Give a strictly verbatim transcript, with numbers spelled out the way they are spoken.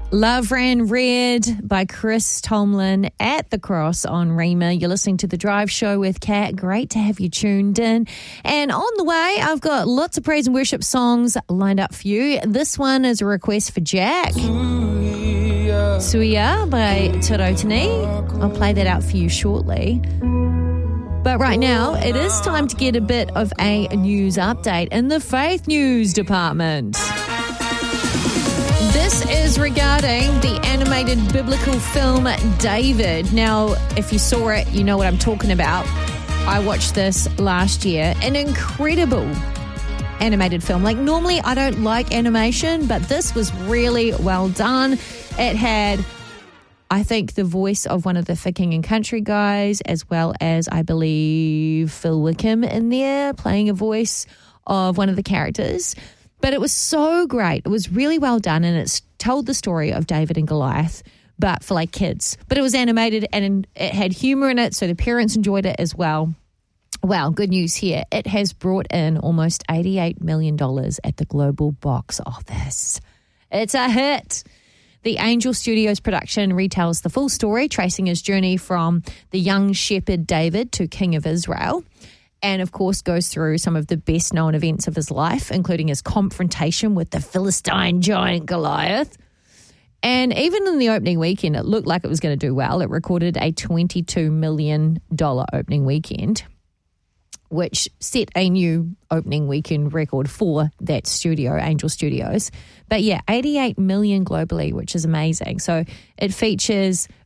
Love Ran Red by Chris Tomlin at The Cross on Rima. You're listening to The Drive Show with Kat. Great to have you tuned in. And on the way, I've got lots of praise and worship songs lined up for you. This one is a request for Jack. Suia by Torotini. I'll play that out for you shortly. But right now, it is time to get a bit of a news update in the faith news department. This is regarding the animated biblical film David. Now, if you saw it, you know what I'm talking about. I watched this last year. An incredible animated film. Like, normally I don't like animation, but this was really well done. It had, I think, the voice of one of the For King and Country guys, as well as, I believe, Phil Wickham in there playing a voice of one of the characters. But it was so great. It was really well done, and it's told the story of David and Goliath, but for like kids. But it was animated and it had humor in it, so the parents enjoyed it as well. Well, good news here. It has brought in almost eighty-eight million dollars at the global box office. It's a hit. The Angel Studios production retells the full story, tracing his journey from the young shepherd David to King of Israel. And, of course, goes through some of the best-known events of his life, including his confrontation with the Philistine giant Goliath. And even in the opening weekend, it looked like it was going to do well. It recorded a twenty-two million dollars opening weekend, which set a new opening weekend record for that studio, Angel Studios. But, yeah, eighty-eight million dollars globally, which is amazing. So it features